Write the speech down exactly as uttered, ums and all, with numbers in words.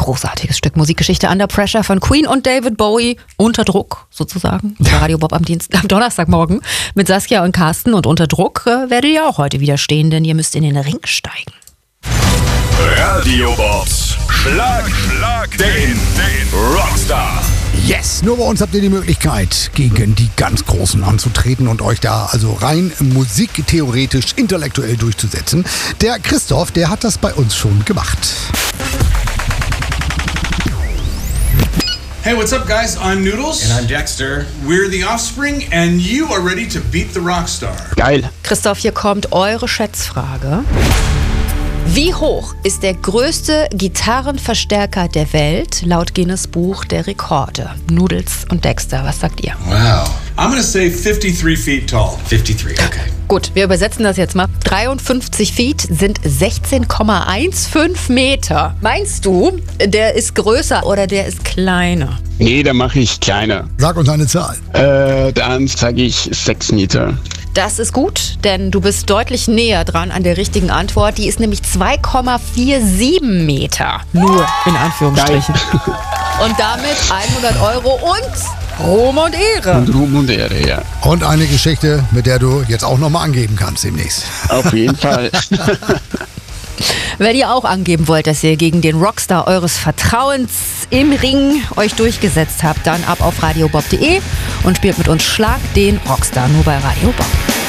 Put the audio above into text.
großartiges Stück Musikgeschichte. Under Pressure von Queen und David Bowie. Unter Druck sozusagen. Bei Radio Bob am, Dienst, am Donnerstagmorgen mit Saskia und Carsten. Und unter Druck äh, werdet ihr auch heute wieder stehen, denn ihr müsst in den Ring steigen. Radio Bobs Schlag, Schlag den, den Rockstar. Yes, nur bei uns habt ihr die Möglichkeit, gegen die ganz Großen anzutreten und euch da also rein musiktheoretisch, intellektuell durchzusetzen. Der Christoph, der hat das bei uns schon gemacht. Hey, what's up, guys? I'm Noodles. And I'm Dexter. We're the Offspring, and you are ready to beat the Rockstar. Geil. Christoph, hier kommt eure Schätzfrage. Wie hoch ist der größte Gitarrenverstärker der Welt laut Guinness Buch der Rekorde? Noodles und Dexter, was sagt ihr? Wow. I'm gonna say fifty-three feet tall. fifty-three, okay. Gut, wir übersetzen das jetzt mal. dreiundfünfzig Feet sind sechzehn Komma fünfzehn Meter. Meinst du, der ist größer oder der ist kleiner? Nee, da mache ich kleiner. Sag uns eine Zahl. Äh, dann sage ich sechs Meter. Das ist gut, denn du bist deutlich näher dran an der richtigen Antwort. Die ist nämlich zwei Komma siebenundvierzig Meter. Nur in Anführungsstrichen. Und damit hundert Euro und Ruhm und Ehre. Und Ruhm und Ehre, ja. Und eine Geschichte, mit der du jetzt auch nochmal angeben kannst demnächst. Auf jeden Fall. Wenn ihr auch angeben wollt, dass ihr gegen den Rockstar eures Vertrauens im Ring euch durchgesetzt habt, dann ab auf radiobob punkt de und spielt mit uns Schlag den Rockstar nur bei Radio Bob.